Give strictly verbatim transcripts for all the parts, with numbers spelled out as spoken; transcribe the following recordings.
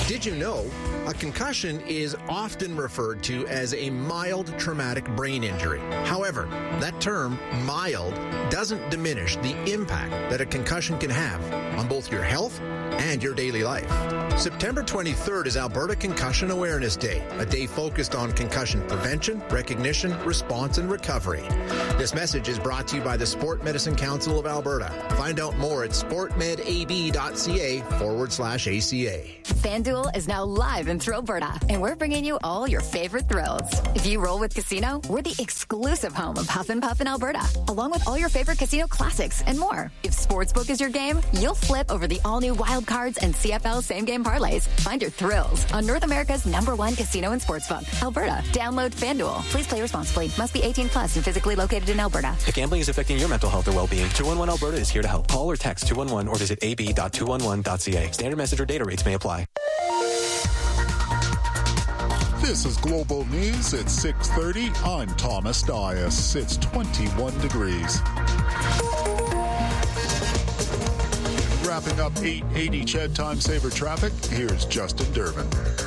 Did you know a concussion is often referred to as a mild traumatic brain injury? However, that term, mild, doesn't diminish the impact that a concussion can have on both your health and your daily life. September twenty-third is Alberta Concussion Awareness Day, a day focused on concussion prevention, recognition, response, and recovery. This message is brought to you by the Sport Medicine Council of Alberta. Find out more at sportmedab.ca forward slash ACA. FanDuel is now live in Thrillberta, and we're bringing you all your favorite thrills. If you roll with Casino, we're the exclusive home of Huff and Puff in Alberta, along with all your favorite casino classics and more. If Sportsbook is your game, you'll flip over the all-new Wild Cards and C F L same-game parlays. Find your thrills on North America's number one casino and sportsbook, Alberta. Download FanDuel. Please play responsibly. Must be eighteen plus and physically located in Alberta. If gambling is affecting your mental health or well-being, two one one Alberta is here to help. Call or text two one one or visit a b dot two one one dot c a. Standard message or data rates may apply. This is Global News at six thirty. I'm Thomas Dias. It's twenty-one degrees. Wrapping up eight eighty C H E D Time Saver traffic, here's Justin Durbin.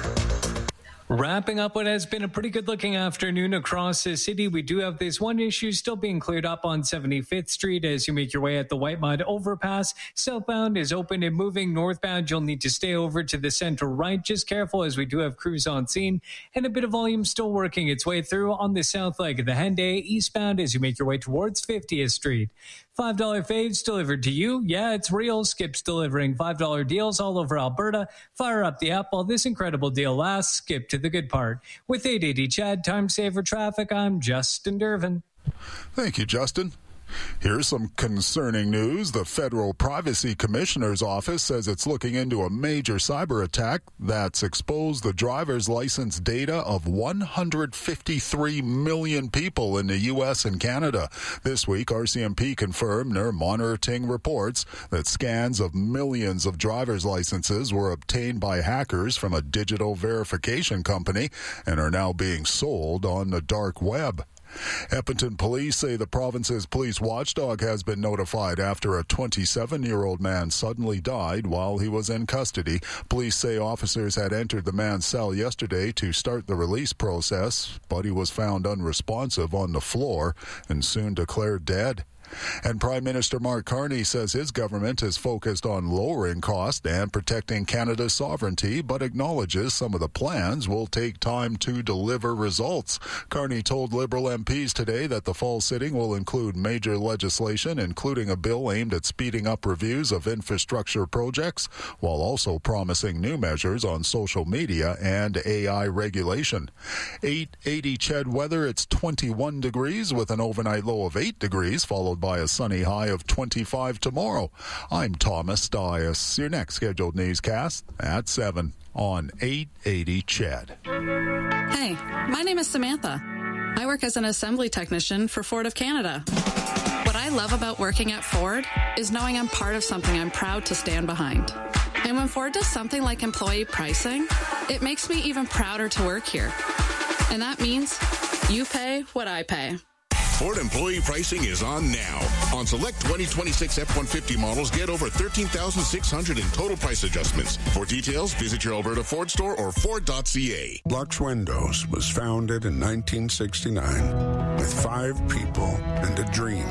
Wrapping up what has been a pretty good-looking afternoon across the city, we do have this one issue still being cleared up on seventy-fifth Street as you make your way at the White Mud Overpass. Southbound is open and moving. Northbound, you'll need to stay over to the center right. Just careful as we do have crews on scene, and a bit of volume still working its way through on the south leg of the Henday. Eastbound as you make your way towards fiftieth Street. five dollar faves delivered to you. Yeah, it's real. Skip's delivering five dollar deals all over Alberta. Fire up the app while this incredible deal lasts. Skip to the good part. With eight eighty C H E D Time Saver Traffic, I'm Justin Durbin. Thank you, Justin. Here's some concerning news. The Federal Privacy Commissioner's Office says it's looking into a major cyber attack that's exposed the driver's license data of one hundred fifty-three million people in the U S and Canada. This week, R C M P confirmed they're monitoring reports that scans of millions of driver's licenses were obtained by hackers from a digital verification company and are now being sold on the dark web. Edmonton police say the province's police watchdog has been notified after a twenty-seven-year-old man suddenly died while he was in custody. Police say officers had entered the man's cell yesterday to start the release process, but he was found unresponsive on the floor and soon declared dead. And Prime Minister Mark Carney says his government is focused on lowering costs and protecting Canada's sovereignty, but acknowledges some of the plans will take time to deliver results. Carney told Liberal M Ps today that the fall sitting will include major legislation, including a bill aimed at speeding up reviews of infrastructure projects, while also promising new measures on social media and A I regulation. eight eighty C H E D weather, it's twenty-one degrees with an overnight low of eight degrees, followed by a sunny high of twenty-five tomorrow. I'm Thomas Dias. Your next scheduled newscast at seven on eight eighty C H E D. Hey, my name is Samantha. I work as an assembly technician for Ford of Canada. What I love about working at Ford is knowing I'm part of something I'm proud to stand behind. And when Ford does something like employee pricing, it makes me even prouder to work here. And that means you pay what I pay. Ford employee pricing is on now. On select twenty twenty-six F one fifty models, get over thirteen thousand six hundred dollars in total price adjustments. For details, visit your Alberta Ford store or Ford dot c a. Lux Windows was founded in nineteen sixty-nine with five people and a dream.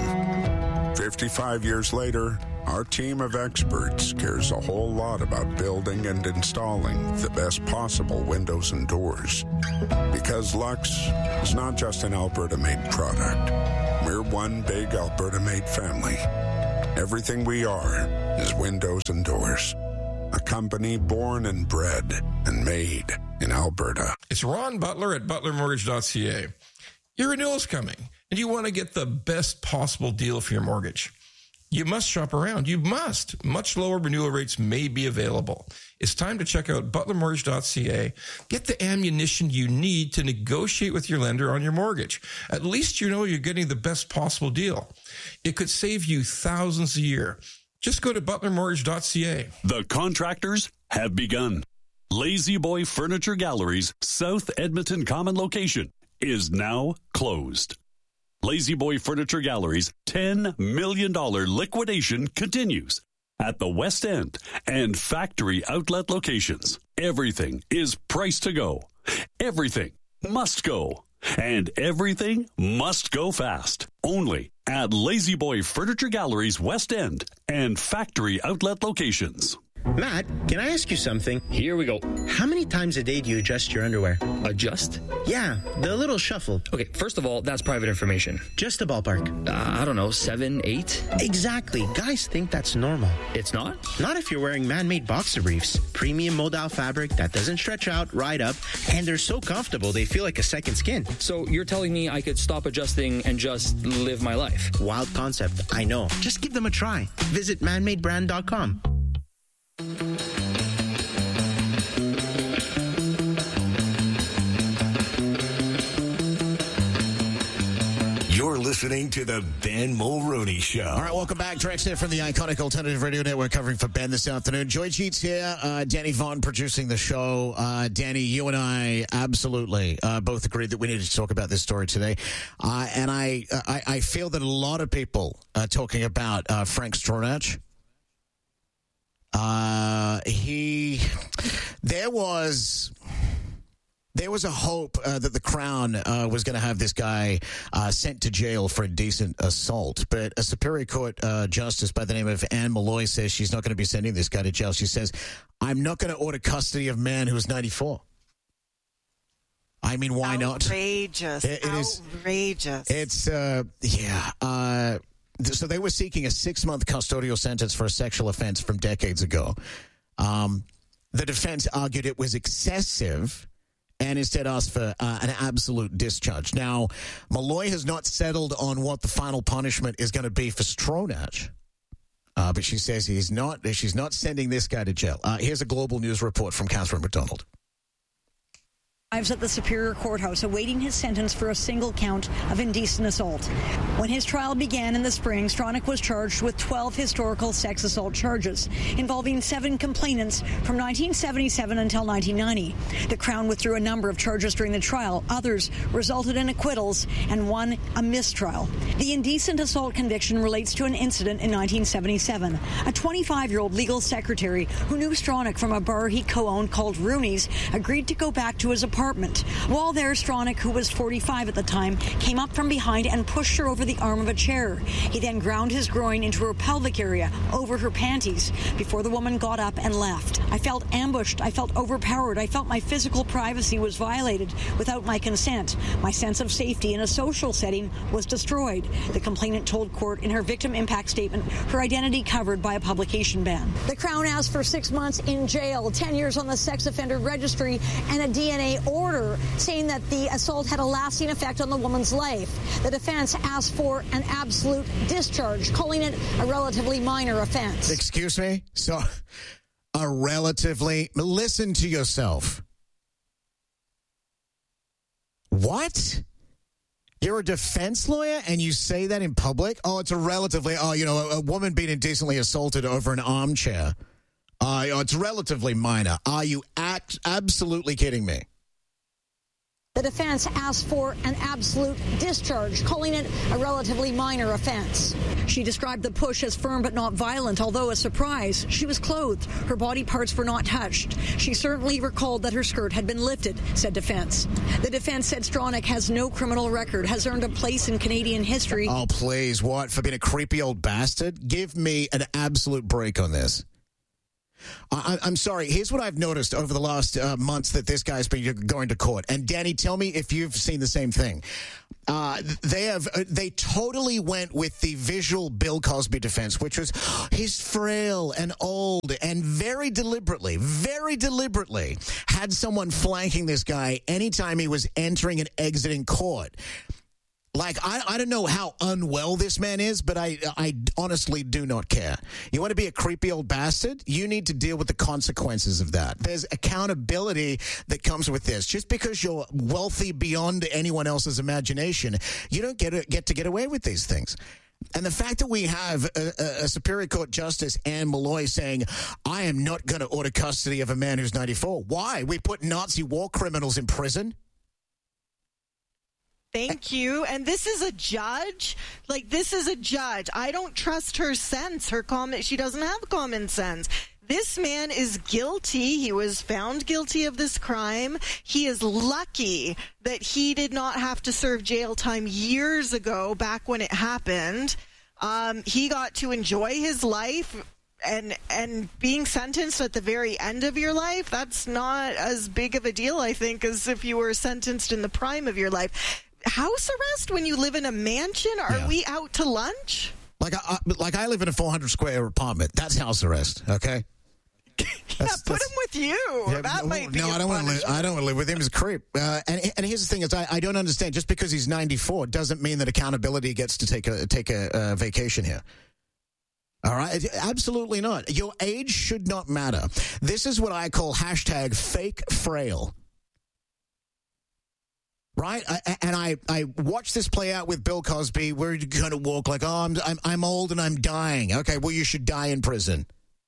fifty-five years later, our team of experts cares a whole lot about building and installing the best possible windows and doors. Because Lux is not just an Alberta-made product. We're one big Alberta-made family. Everything we are is windows and doors. A company born and bred and made in Alberta. It's Ron Butler at butler mortgage dot c a. Your renewal is coming, and you want to get the best possible deal for your mortgage. You must shop around. You must. Much lower renewal rates may be available. It's time to check out butler mortgage dot c a. Get the ammunition you need to negotiate with your lender on your mortgage. At least you know you're getting the best possible deal. It could save you thousands a year. Just go to butler mortgage dot c a. The contractors have begun. Lazy Boy Furniture Gallery's South Edmonton Common location is now closed. Lazy Boy Furniture Gallery's ten million dollars liquidation continues at the West End and factory outlet locations. Everything is priced to go. Everything must go. And everything must go fast. Only at Lazy Boy Furniture Galleries West End and factory outlet locations. Matt, can I ask you something? Here we go. How many times a day do you adjust your underwear? Adjust? Yeah, the little shuffle. Okay, first of all, that's private information. Just a ballpark. Uh, I don't know, seven, eight? Exactly. Guys think that's normal. It's not? Not if you're wearing man-made boxer briefs. Premium modal fabric that doesn't stretch out, ride up, and they're so comfortable they feel like a second skin. So you're telling me I could stop adjusting and just live my life? Wild concept, I know. Just give them a try. Visit man made brand dot com. You're listening to the Ben Mulroney Show. All right, welcome back. Drexler from the iconic Alternative Radio Network covering for Ben this afternoon. Joy Cheats here. Uh, Danny Vaughn producing the show. Uh, Danny, you and I absolutely uh, both agreed that we needed to talk about this story today. Uh, and I, I I feel that a lot of people are talking about uh, Frank Stronach. Uh, he, there was, there was a hope uh, that the Crown uh, was going to have this guy uh, sent to jail for indecent assault. But a Superior Court uh, Justice by the name of Anne Malloy says she's not going to be sending this guy to jail. She says, I'm not going to order custody of a man who is ninety-four. I mean, why not? Outrageous. It, it is outrageous. It's, uh, yeah, uh, so they were seeking a six-month custodial sentence for a sexual offense from decades ago. Um, the defense argued it was excessive and instead asked for uh, an absolute discharge. Now, Malloy has not settled on what the final punishment is going to be for Stronach, uh, but she says he's not. She's not sending this guy to jail. Uh, here's a Global News report from Catherine McDonald. Arrives at the Superior Courthouse awaiting his sentence for a single count of indecent assault. When his trial began in the spring, Stronach was charged with twelve historical sex assault charges involving seven complainants from nineteen seventy-seven until nineteen ninety. The Crown withdrew a number of charges during the trial. Others resulted in acquittals and one a mistrial. The indecent assault conviction relates to an incident in nineteen seventy-seven. A twenty-five-year-old legal secretary who knew Stronach from a bar he co-owned called Rooney's agreed to go back to his apartment. While there, Stronach, who was forty-five at the time, came up from behind and pushed her over the arm of a chair. He then ground his groin into her pelvic area, over her panties, before the woman got up and left. I felt ambushed. I felt overpowered. I felt my physical privacy was violated without my consent. My sense of safety in a social setting was destroyed. The complainant told court in her victim impact statement her identity covered by a publication ban. The Crown asked for six months in jail, ten years on the sex offender registry, and a D N A order saying that the assault had a lasting effect on the woman's life. The defense asked for an absolute discharge, calling it a relatively minor offense. Excuse me? So, a relatively... Listen to yourself. What? You're a defense lawyer and you say that in public? Oh, it's a relatively... Oh, you know, a, a woman being indecently assaulted over an armchair. Uh, oh, it's relatively minor. Are you at, absolutely kidding me? The defense asked for an absolute discharge, calling it a relatively minor offense. She described the push as firm but not violent, although a surprise. She was clothed. Her body parts were not touched. She certainly recalled that her skirt had been lifted, said defense. The defense said Stronach has no criminal record, has earned a place in Canadian history. Oh, please, what? For being a creepy old bastard? Give me an absolute break on this. I, I'm sorry. Here's what I've noticed over the last uh, months that this guy's been going to court. And Danny, tell me if you've seen the same thing. Uh, they have. Uh, they totally went with the visual Bill Cosby defense, which was he's frail and old, and very deliberately, very deliberately had someone flanking this guy anytime he was entering and exiting court. Like, I, I don't know how unwell this man is, but I, I honestly do not care. You want to be a creepy old bastard? You need to deal with the consequences of that. There's accountability that comes with this. Just because you're wealthy beyond anyone else's imagination, you don't get, get to get away with these things. And the fact that we have a, a Superior Court Justice, Anne Malloy, saying, I am not going to order custody of a man who's ninety-four. Why? We put Nazi war criminals in prison? Thank you. And this is a judge? Like, this is a judge. I don't trust her sense, her common, she doesn't have common sense. This man is guilty. He was found guilty of this crime. He is lucky that he did not have to serve jail time years ago, back when it happened. Um, he got to enjoy his life. And and being sentenced at the very end of your life, that's not as big of a deal, I think, as if you were sentenced in the prime of your life. House arrest when you live in a mansion? Are yeah. we out to lunch? Like I, like I live in a four hundred square apartment. That's house arrest, okay? yeah, that's, put that's, him with you. Yeah, that no, might be no, I don't want to live. I don't want to live with him. He's a creep. Uh, and and here's the thing: is I, I don't understand. Just because he's ninety-four doesn't mean that accountability gets to take a take a, a vacation here. All right? Absolutely not. Your age should not matter. This is what I call hashtag fake frail. Right? I, and I, I watched this play out with Bill Cosby. We're going to walk like, oh, I'm, I'm, I'm old and I'm dying. Okay, well, you should die in prison.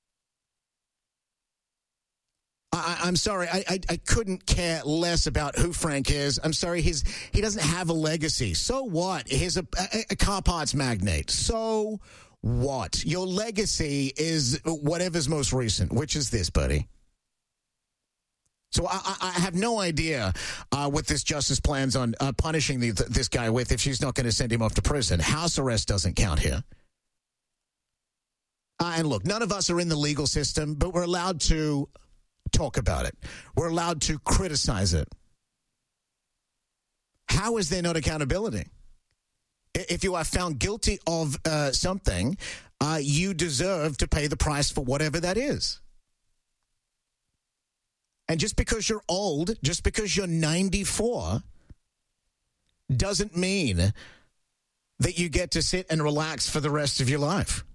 I, I'm sorry. I, I, I couldn't care less about who Frank is. I'm sorry. He's, he doesn't have a legacy. So what? He's a, a, a car parts magnate. So what? Your legacy is whatever's most recent, which is this, buddy. So I, I have no idea uh, what this justice plans on uh, punishing the, th- this guy with if she's not going to send him off to prison. House arrest doesn't count here. Uh, and look, none of us are in the legal system, but we're allowed to talk about it. We're allowed to criticize it. How is there not accountability? If you are found guilty of uh, something, uh, you deserve to pay the price for whatever that is. And just because you're old, just because you're ninety-four, doesn't mean that you get to sit and relax for the rest of your life.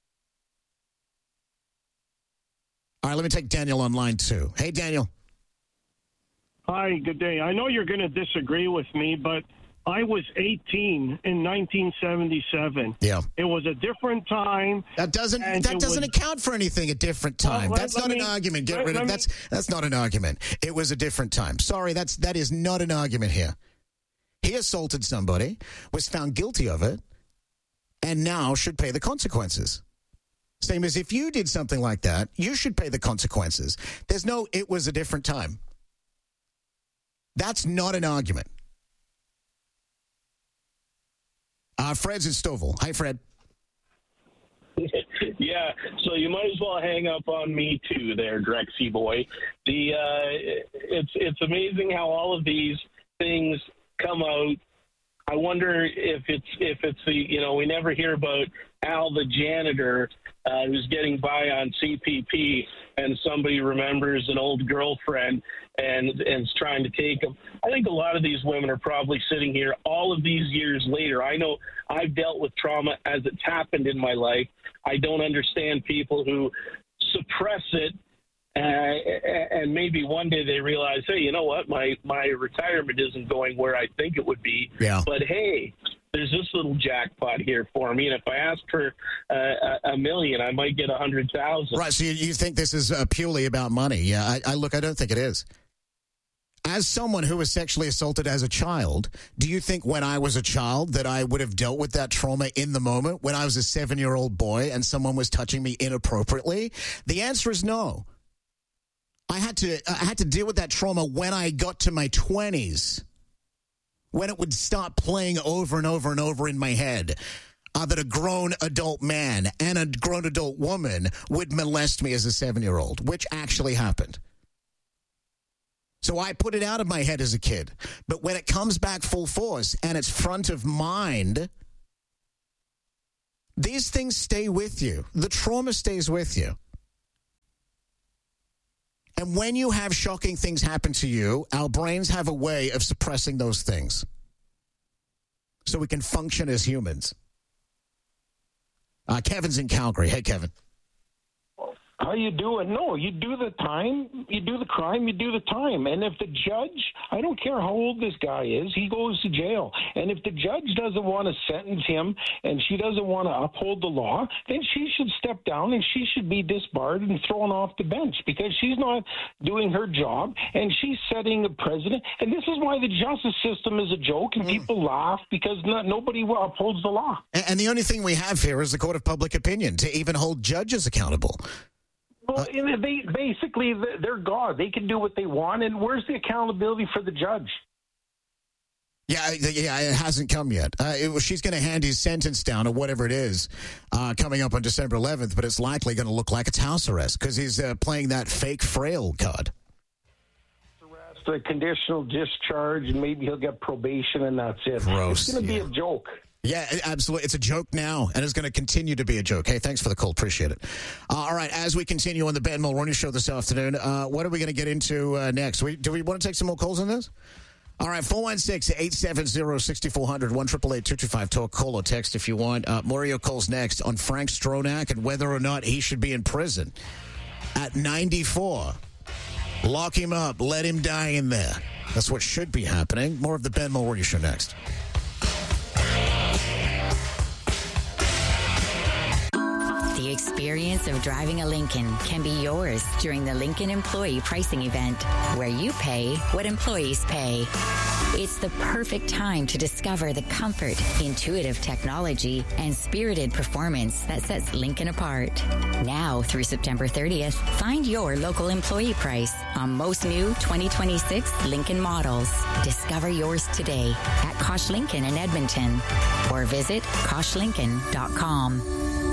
All right, let me take Daniel on line two. Hey, Daniel. Hi, good day. I know you're going to disagree with me, but I was eighteen in nineteen seventy-seven. Yeah. It was a different time. That doesn't that doesn't was, account for anything, a different time. Well, that's let, not let an me, argument. Get let, rid of me, that's that's not an argument. It was a different time. Sorry, that's that is not an argument here. He assaulted somebody, was found guilty of it, and now should pay the consequences. Same as if you did something like that, you should pay the consequences. There's no it was a different time. That's not an argument. Uh, Fred's in Stouffville. Hi, Fred. Yeah, so you might as well hang up on me too, there, Drexy boy. The uh, it's it's amazing how all of these things come out. I wonder if it's if it's the you know we never hear about Al the janitor uh, who's getting by on C P P and somebody remembers an old girlfriend and and is trying to take him. I think a lot of these women are probably sitting here all of these years later. I know I've dealt with trauma as it's happened in my life. I don't understand people who suppress it, uh, and maybe one day they realize, hey, you know what, my, my retirement isn't going where I think it would be. Yeah. But, hey, there's this little jackpot here for me, and if I ask for uh, a million, I might get a hundred thousand. Right, so you, you think this is uh, purely about money. Yeah, I, I look, I don't think it is. As someone who was sexually assaulted as a child, do you think when I was a child that I would have dealt with that trauma in the moment when I was a seven-year-old boy and someone was touching me inappropriately? The answer is no. I had to I had to deal with that trauma when I got to my twenties, when it would start playing over and over and over in my head uh, that a grown adult man and a grown adult woman would molest me as a seven-year-old, which actually happened. So I put it out of my head as a kid. But when it comes back full force and it's front of mind, these things stay with you. The trauma stays with you. And when you have shocking things happen to you, our brains have a way of suppressing those things so we can function as humans. Uh, Kevin's in Calgary. Hey, Kevin. how you do it. No, you do the time, you do the crime, you do the time. And if the judge, I don't care how old this guy is, he goes to jail. And if the judge doesn't want to sentence him and she doesn't want to uphold the law, then she should step down and she should be disbarred and thrown off the bench because she's not doing her job and she's setting a precedent. And this is why the justice system is a joke and mm. people laugh because not, nobody upholds the law. And, and the only thing we have here is the court of public opinion to even hold judges accountable. Well, they basically, they're God. They can do what they want, and where's the accountability for the judge? Yeah, yeah, it hasn't come yet. Uh, it, she's going to hand his sentence down, or whatever it is, uh, coming up on December eleventh, but it's likely going to look like it's house arrest because he's uh, playing that fake frail card. Arrest, a conditional discharge, and maybe he'll get probation, and that's it. Gross. It's going to yeah. be a joke. Yeah, absolutely. It's a joke now, and it's going to continue to be a joke. Hey, thanks for the call. Appreciate it. Uh, all right, as we continue on the Ben Mulroney Show this afternoon, uh, what are we going to get into uh, next? We, do we want to take some more calls on this? All right, four one six, eight seven zero, six four zero zero, one eight eight eight, two two five, talk, call or text if you want. Uh, Mario calls next on Frank Stronach and whether or not he should be in prison. At ninety-four, lock him up, let him die in there. That's what should be happening. More of the Ben Mulroney Show next. The experience of driving a Lincoln can be yours during the Lincoln Employee Pricing Event, where you pay what employees pay. It's the perfect time to discover the comfort, intuitive technology, and spirited performance that sets Lincoln apart. Now through September thirtieth, find your local employee price on most new twenty twenty-six Lincoln models. Discover yours today at Kosh Lincoln in Edmonton or visit kosh lincoln dot com.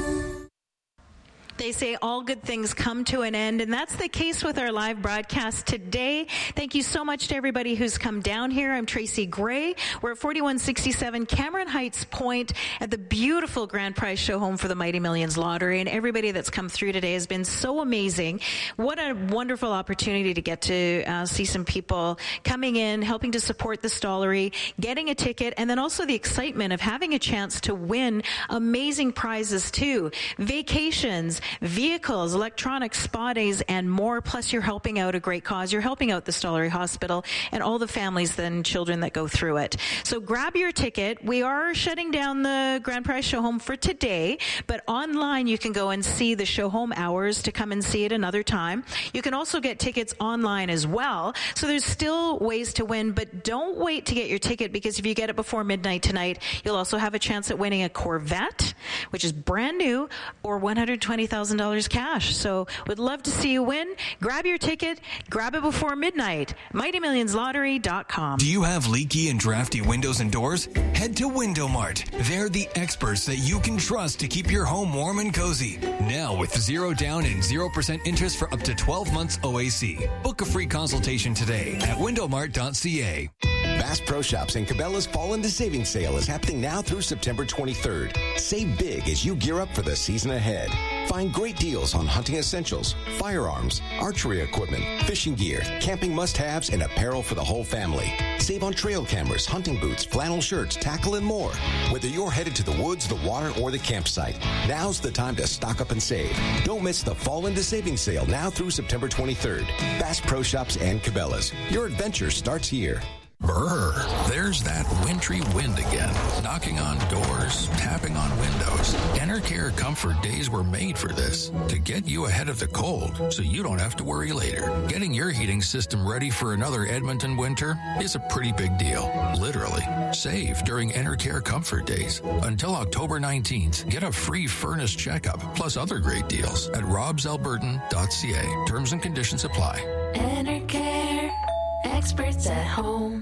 They say all good things come to an end, and that's the case with our live broadcast today. Thank you so much to everybody who's come down here. I'm Tracy Gray. We're at forty-one sixty-seven Cameron Heights Point at the beautiful Grand Prize Show Home for the Mighty Millions Lottery, and everybody that's come through today has been so amazing. What a wonderful opportunity to get to uh, see some people coming in, helping to support the Stollery, getting a ticket, and then also the excitement of having a chance to win amazing prizes too. Vacations, vehicles, electronics, spa days, and more. Plus, you're helping out a great cause. You're helping out the Stollery Hospital and all the families and children that go through it. So grab your ticket. We are shutting down the Grand Prize Show Home for today, but online you can go and see the show home hours to come and see it another time. You can also get tickets online as well. So there's still ways to win, but don't wait to get your ticket, because if you get it before midnight tonight, you'll also have a chance at winning a Corvette, which is brand new, or one hundred twenty thousand dollars cash. So would love to see you win. Grab your ticket. Grab it before midnight. mighty millions lottery dot com. Do you have leaky and drafty windows and doors? Head to Window Mart. They're the experts that you can trust to keep your home warm and cozy. Now with zero down and zero percent interest for up to twelve months O A C. Book a free consultation today at window mart dot c a. Bass Pro Shops and Cabela's Fall into Savings Sale is happening now through September twenty-third. Save big as you gear up for the season ahead. Find great deals on hunting essentials, firearms, archery equipment, fishing gear, camping must-haves, and apparel for the whole family. Save on trail cameras, hunting boots, flannel shirts, tackle, and more. Whether you're headed to the woods, the water, or the campsite, now's the time to stock up and save. Don't miss the Fall into Savings Sale now through September twenty-third. Bass Pro Shops and Cabela's. Your adventure starts here. Brr, there's that wintry wind again, knocking on doors, tapping on windows. Enercare Comfort Days were made for this, to get you ahead of the cold so you don't have to worry later. Getting your heating system ready for another Edmonton winter is a pretty big deal, literally. Save during Enercare Comfort Days. Until October nineteenth, get a free furnace checkup, plus other great deals at robs albertan dot c a. Terms and conditions apply. Enercare. Experts at home.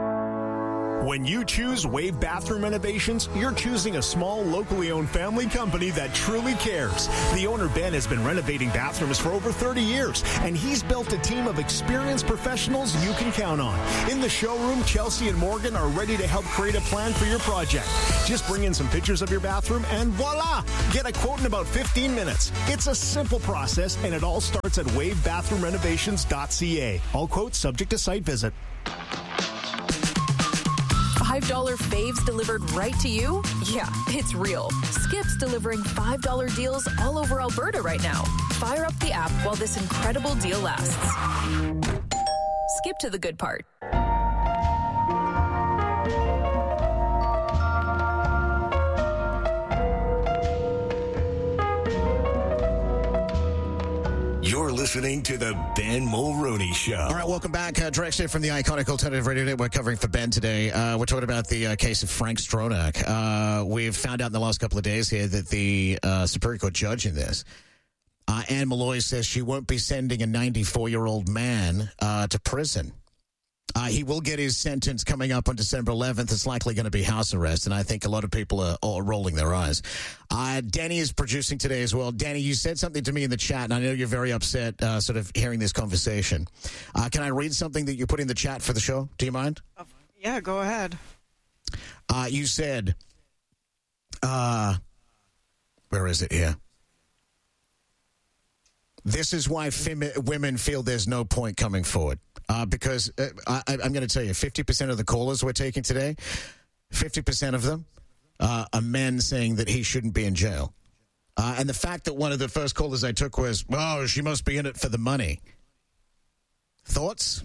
When you choose Wave Bathroom Renovations, you're choosing a small, locally owned family company that truly cares. The owner, Ben, has been renovating bathrooms for over thirty years, and he's built a team of experienced professionals you can count on. In the showroom, Chelsea and Morgan are ready to help create a plan for your project. Just bring in some pictures of your bathroom, and voila! Get a quote in about fifteen minutes. It's a simple process, and it all starts at wave bathroom renovations dot c a. All quotes subject to site visit. five dollar faves delivered right to you? Yeah, it's real. Skip's delivering five dollar deals all over Alberta right now. Fire up the app while this incredible deal lasts. Skip to the good part. You're listening to the Ben Mulroney Show. All right, welcome back. Uh, direct here from the iconic Alternative Radio Network covering for Ben today. Uh, we're talking about the uh, case of Frank Stronach. Uh, we've found out in the last couple of days here that the uh, Superior Court judge in this, uh, Anne Malloy, says she won't be sending a ninety-four-year-old man uh, to prison. Uh, he will get his sentence coming up on December eleventh. It's likely going to be house arrest, and I think a lot of people are, are rolling their eyes. Uh, Danny is producing today as well. Danny, you said something to me in the chat, and I know you're very upset uh, sort of hearing this conversation. Uh, can I read something that you put in the chat for the show? Do you mind? Yeah, go ahead. Uh, you said, uh, where is it here? This is why fem- women feel there's no point coming forward. Uh, because uh, I, I'm going to tell you, fifty percent of the callers we're taking today, fifty percent of them uh, are men saying that he shouldn't be in jail. Uh, and the fact that one of the first callers I took was, oh, she must be in it for the money. Thoughts?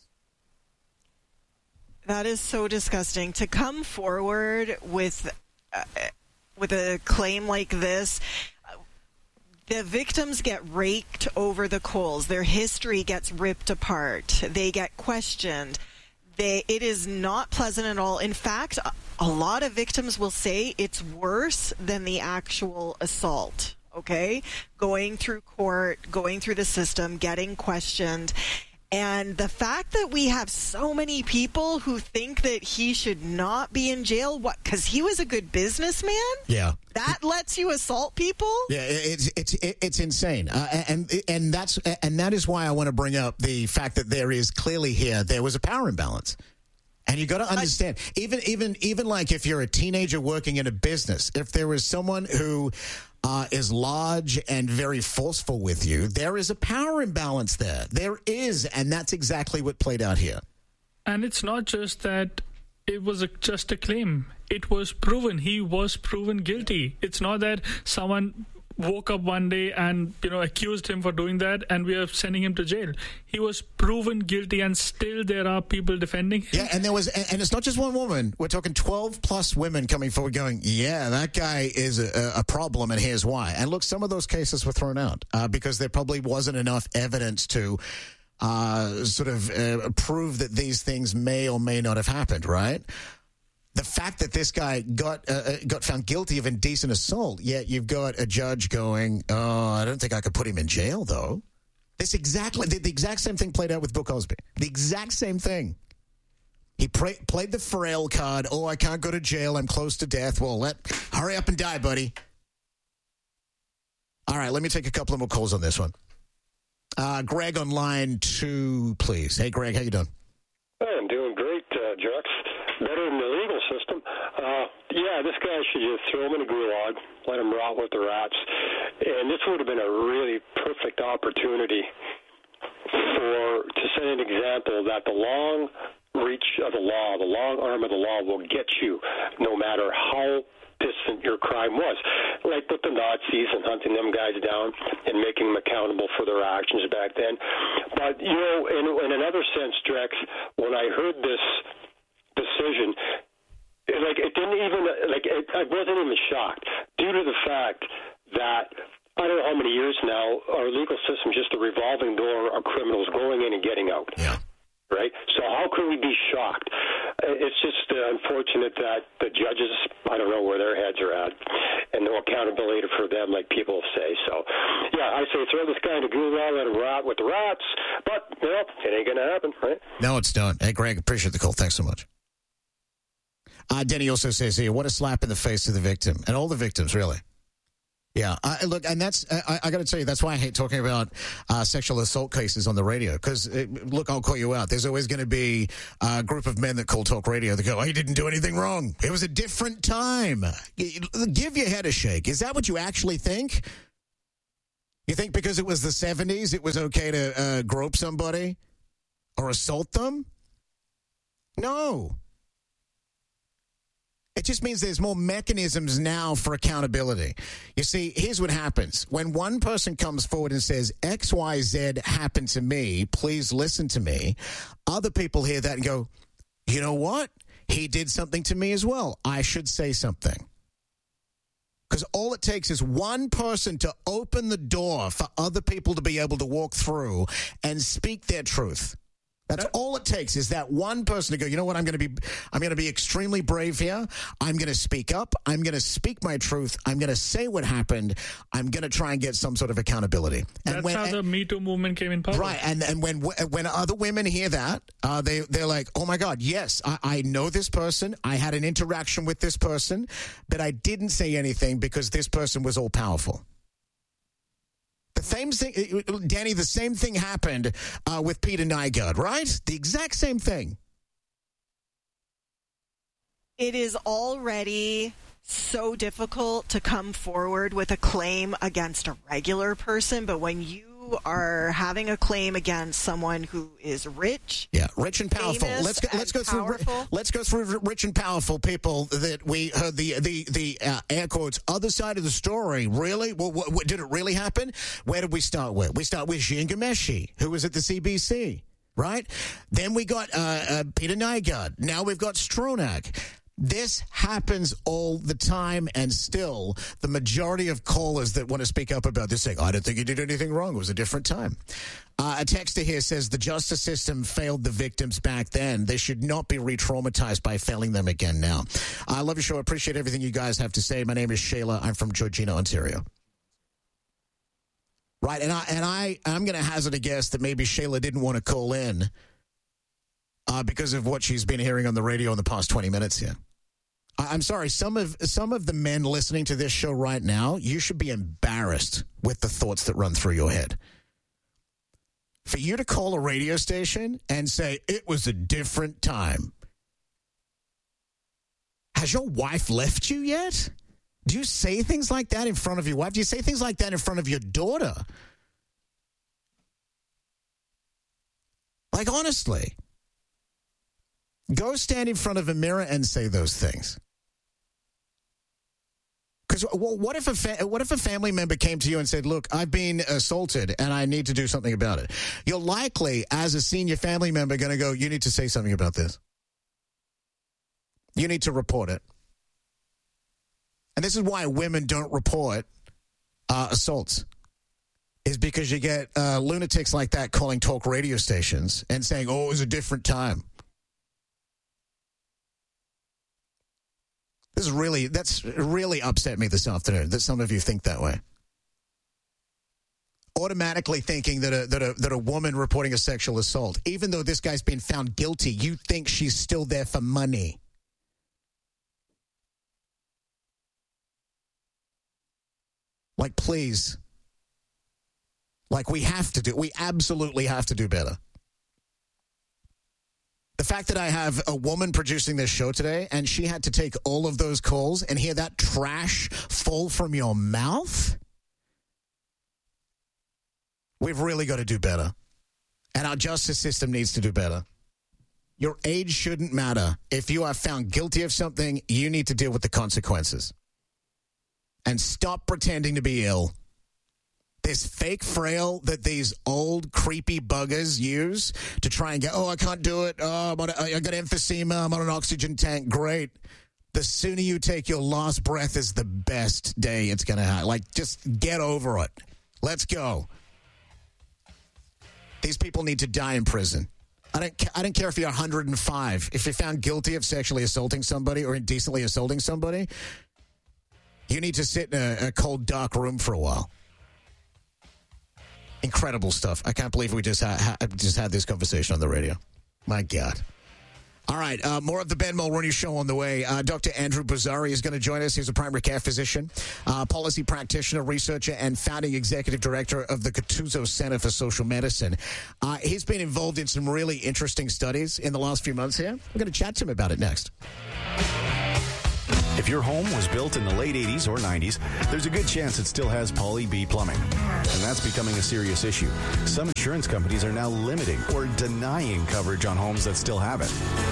That is so disgusting. To come forward with, uh, with a claim like this... The victims get raked over the coals. Their history gets ripped apart. They get questioned. They, it is not pleasant at all. In fact, a lot of victims will say it's worse than the actual assault, okay? Going through court, going through the system, getting questioned. And the fact that we have so many people who think that he should not be in jail, what? Because he was a good businessman? Yeah. That lets you assault people? Yeah, it's it's it's insane, uh, and and that's and that is why I want to bring up the fact that there is clearly here there was a power imbalance. And you got to understand, even even even like if you're a teenager working in a business, if there is someone who uh, is large and very forceful with you, there is a power imbalance there. There is, and that's exactly what played out here. And it's not just that it was a, just a claim. It was proven. He was proven guilty. It's not that someone woke up one day and, you know, accused him for doing that and we are sending him to jail. He was proven guilty, and still there are people defending him. Yeah, and there was, and it's not just one woman. We're talking twelve plus women coming forward going, yeah, that guy is a, a problem, and here's why. And look, some of those cases were thrown out uh, because there probably wasn't enough evidence to uh, sort of uh, prove that these things may or may not have happened, right? The fact that this guy got uh, got found guilty of indecent assault, yet you've got a judge going, oh, I don't think I could put him in jail, though. This exactly the, the exact same thing played out with Bill Cosby. The exact same thing. He pra- played the frail card. Oh, I can't go to jail. I'm close to death. Well, let hurry up and die, buddy. All right, let me take a couple of more calls on this one. Uh, Greg on line two, please. Hey, Greg, how you doing? Hey, I'm doing great, uh, Jax. Better than the legal system. Uh, yeah, this guy should just throw him in a gulag, let him rot with the rats. And this would have been a really perfect opportunity for to set an example that the long reach of the law, the long arm of the law will get you no matter how distant your crime was. Like with the Nazis and hunting them guys down and making them accountable for their actions back then. But, you know, in, in another sense, Drex, when I heard this decision, it, like it didn't even like it, I wasn't even shocked due to the fact that I don't know how many years now our legal system just a revolving door of criminals going in and getting out. Yeah. Right. So how could we be shocked? It's just uh, unfortunate that the judges, I don't know where their heads are at, and no accountability for them, like people say. So, yeah, I say throw this guy in the gulag, let him rot with the rats. But you know, it ain't gonna happen, right? No, it's done. Hey, Greg, appreciate the call. Thanks so much. Uh, Denny also says here, what a slap in the face to the victim. And all the victims, really. Yeah, I, look, and that's, I, I got to tell you, that's why I hate talking about uh, sexual assault cases on the radio. Because, look, I'll call you out. There's always going to be a group of men that call talk radio that go, oh, he didn't do anything wrong. It was a different time. Give your head a shake. Is that what you actually think? You think because it was the seventies, it was okay to uh, grope somebody or assault them? No. It just means there's more mechanisms now for accountability. You see, here's what happens. When one person comes forward and says, X, Y, Z happened to me, please listen to me, other people hear that and go, you know what? He did something to me as well. I should say something. Because all it takes is one person to open the door for other people to be able to walk through and speak their truth. That's all it takes is that one person to go, you know what, I'm going to be I'm going to be extremely brave here. I'm going to speak up. I'm going to speak my truth. I'm going to say what happened. I'm going to try and get some sort of accountability. And That's when, how the Me Too movement came in power. Right, and and when when other women hear that, uh, they, they're like, oh, my God, yes, I, I know this person. I had an interaction with this person, but I didn't say anything because this person was all-powerful. The same thing, Danny, the same thing happened uh, with Peter Nygard, right? The exact same thing. It is already so difficult to come forward with a claim against a regular person, but when you are having a claim against someone who is rich, yeah, rich and powerful. famous Let's go. Let's go powerful. through. Let's go through rich and powerful people that we heard the the the uh, air quotes other side of the story. Really? Well, what, what, did it really happen? Where did we start with? We start with Jian Ghomeshi, who was at the C B C, right? Then we got uh, uh, Peter Nygard. Now we've got Stronach. This happens all the time, and still the majority of callers that want to speak up about this saying, I don't think you did anything wrong. It was a different time. Uh, a texter here says the justice system failed the victims back then. They should not be re-traumatized by failing them again now. I love your show. I appreciate everything you guys have to say. My name is Shayla. I'm from Georgina, Ontario. Right, and, I, and I, I'm going to hazard a guess that maybe Shayla didn't want to call in uh, because of what she's been hearing on the radio in the past twenty minutes here. I'm sorry, some of some of the men listening to this show right now, you should be embarrassed with the thoughts that run through your head. For you to call a radio station and say, it was a different time. Has your wife left you yet? Do you say things like that in front of your wife? Do you say things like that in front of your daughter? Like, honestly, go stand in front of a mirror and say those things. Because what if a fa- what if a family member came to you and said, look, I've been assaulted and I need to do something about it? You're likely, as a senior family member, going to go, you need to say something about this. You need to report it. And this is why women don't report uh, assaults, is because you get uh, lunatics like that calling talk radio stations and saying, oh, it was a different time. This is really, that's really upset me this afternoon that some of you think that way. Automatically thinking that a, that a, that a woman reporting a sexual assault, even though this guy's been found guilty, you think she's still there for money. Like, please. Like, we have to do, we absolutely have to do better. The fact that I have a woman producing this show today and she had to take all of those calls and hear that trash fall from your mouth, we've really got to do better. And our justice system needs to do better. Your age shouldn't matter. If you are found guilty of something, you need to deal with the consequences. And stop pretending to be ill. This fake frail that these old creepy buggers use to try and get, oh, I can't do it. Oh, I'm on a, I got emphysema. I'm on an oxygen tank. Great. The sooner you take your last breath is the best day it's going to have. Like, just get over it. Let's go. These people need to die in prison. I don't, I don't care if you're one hundred five. If you're found guilty of sexually assaulting somebody or indecently assaulting somebody, you need to sit in a, a cold, dark room for a while. Incredible stuff. I can't believe we just, ha- ha- just had this conversation on the radio. My God. All right, uh, more of the Ben Mulroney Show on the way. Uh, Doctor Andrew Bozzari is going to join us. He's a primary care physician, uh, policy practitioner, researcher, and founding executive director of the Catuzzo Center for Social Medicine. Uh, he's been involved in some really interesting studies in the last few months here. We're going to chat to him about it next. If your home was built in the late eighties or nineties, there's a good chance it still has Poly B plumbing. And that's becoming a serious issue. Some insurance companies are now limiting or denying coverage on homes that still have it.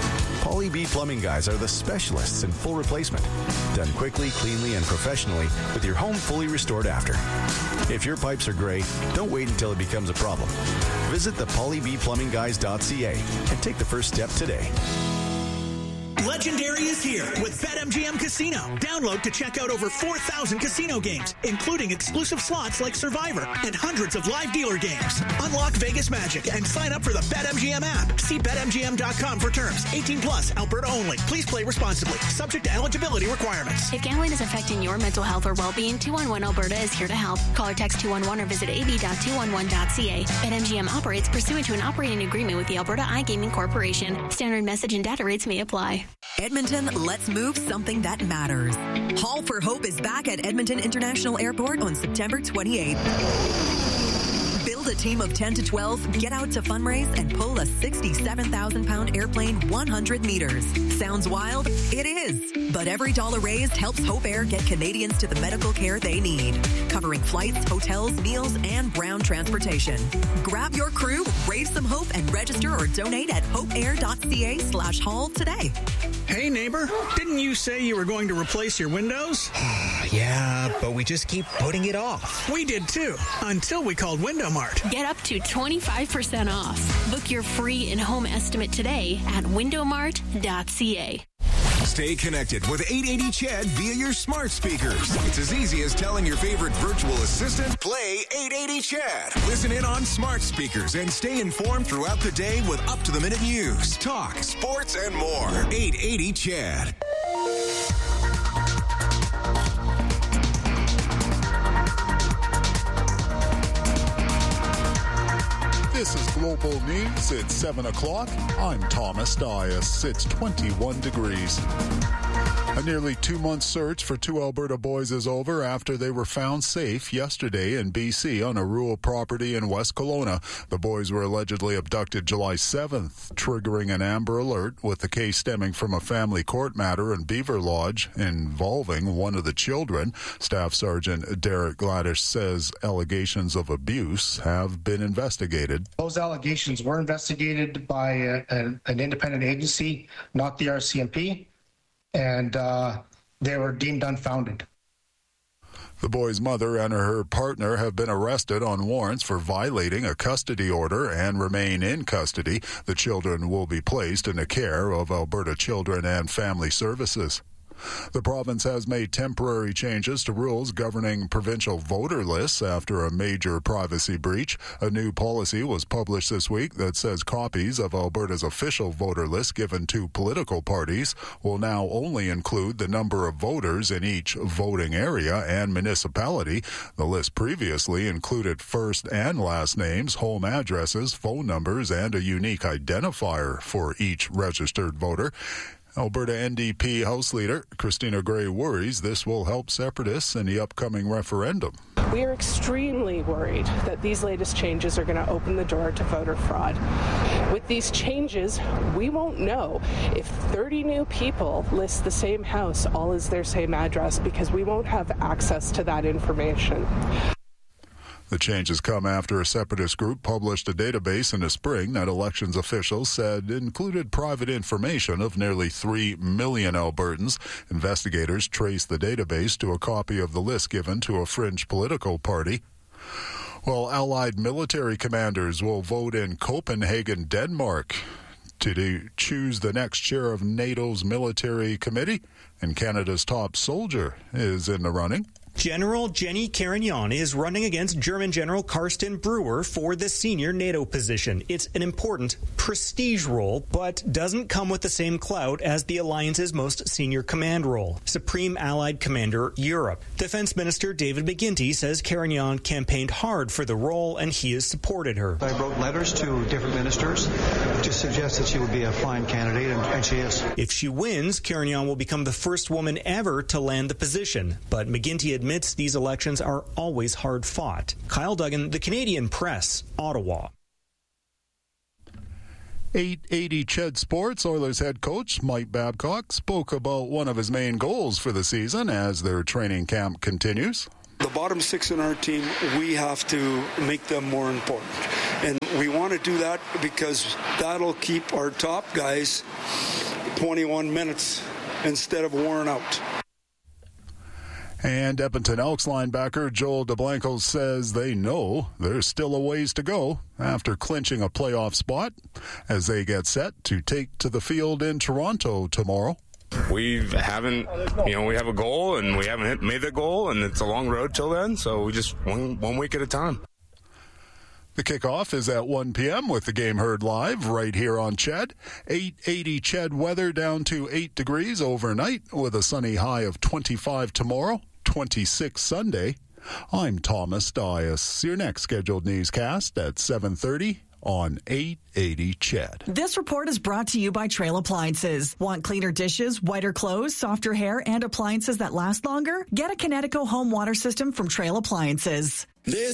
Pauly B Plumbing Guys are the specialists in full replacement. Done quickly, cleanly, and professionally with your home fully restored after. If your pipes are gray, don't wait until it becomes a problem. Visit the pauly b plumbing guys dot c a and take the first step today. Legendary is here with BetMGM Casino. Download to check out over four thousand casino games, including exclusive slots like Survivor and hundreds of live dealer games. Unlock Vegas magic and sign up for the BetMGM app. See bet M G M dot com for terms. eighteen plus, Alberta only. Please play responsibly. Subject to eligibility requirements. If gambling is affecting your mental health or well-being, two one one Alberta is here to help. Call or text two one one or visit a b dot two one one dot c a. BetMGM operates pursuant to an operating agreement with the Alberta iGaming Corporation. Standard message and data rates may apply. Edmonton, let's move something that matters. Haul for Hope is back at Edmonton International Airport on September twenty-eighth. Build a team of ten to twelve, get out to fundraise, and pull a sixty-seven thousand pound airplane one hundred meters. Sounds wild? It is. But every dollar raised helps Hope Air get Canadians to the medical care they need, covering flights, hotels, meals, and ground transportation. Grab your crew, raise some hope, and register or donate at hopeair.ca slash haul today. Hey, neighbor, didn't you say you were going to replace your windows? Yeah, but we just keep putting it off. We did too, until we called Window Mart. Get up to twenty-five percent off. Book your free in-home estimate today at window mart dot c a. Stay connected with eight eighty C H E D via your smart speakers. It's as easy as telling your favorite virtual assistant, play eight eighty C H E D. Listen in on smart speakers and stay informed throughout the day with up-to-the-minute news, talk, sports, and more. eight eighty C H E D. This is Global News at seven o'clock. I'm Thomas Dias. It's twenty-one degrees. A nearly two-month search for two Alberta boys is over after they were found safe yesterday in B C on a rural property in West Kelowna. The boys were allegedly abducted July seventh, triggering an Amber Alert, with the case stemming from a family court matter in Beaver Lodge involving one of the children. Staff Sergeant Derek Gladish says allegations of abuse have been investigated. Those allegations were investigated by a, a, an independent agency, not the R C M P. And uh, they were deemed unfounded. The boy's mother and her partner have been arrested on warrants for violating a custody order and remain in custody. The children will be placed in the care of Alberta Children and Family Services. The province has made temporary changes to rules governing provincial voter lists after a major privacy breach. A new policy was published this week that says copies of Alberta's official voter list given to political parties will now only include the number of voters in each voting area and municipality. The list previously included first and last names, home addresses, phone numbers, and a unique identifier for each registered voter. Alberta N D P House Leader Christina Gray worries this will help separatists in the upcoming referendum. We are extremely worried that these latest changes are going to open the door to voter fraud. With these changes, we won't know if thirty new people list the same house all as their same address because we won't have access to that information. The changes come after a separatist group published a database in the spring that elections officials said included private information of nearly three million Albertans. Investigators traced the database to a copy of the list given to a fringe political party. Well, Allied military commanders will vote in Copenhagen, Denmark, to choose the next chair of NATO's military committee, and Canada's top soldier is in the running. General Jenny Carignan is running against German General Carsten Brewer for the senior NATO position. It's an important prestige role, but doesn't come with the same clout as the alliance's most senior command role, Supreme Allied Commander Europe. Defense Minister David McGuinty says Carignan campaigned hard for the role, and he has supported her. I wrote letters to different ministers to suggest that she would be a fine candidate, and, and she is. If she wins, Carignan will become the first woman ever to land the position, but McGuinty admits admits these elections are always hard-fought. Kyle Duggan, The Canadian Press, Ottawa. eight eighty C H E D Sports Oilers head coach Mike Babcock spoke about one of his main goals for the season as their training camp continues. The bottom six in our team, we have to make them more important. And we want to do that because that'll keep our top guys twenty-one minutes instead of worn out. And Edmonton Elks linebacker Joel DeBlanco says they know there's still a ways to go after clinching a playoff spot as they get set to take to the field in Toronto tomorrow. We haven't, you know, we have a goal and we haven't hit, made the goal, and it's a long road till then, so we just one, one week at a time. The kickoff is at one p.m. with the game heard live right here on C H E D. eight eighty C H E D weather down to eight degrees overnight with a sunny high of twenty-five tomorrow, twenty-six Sunday. I'm Thomas Dias. Your next scheduled newscast at seven thirty on eight eighty C H E D. This report is brought to you by Trail Appliances. Want cleaner dishes, whiter clothes, softer hair, and appliances that last longer? Get a Kinetico home water system from Trail Appliances. This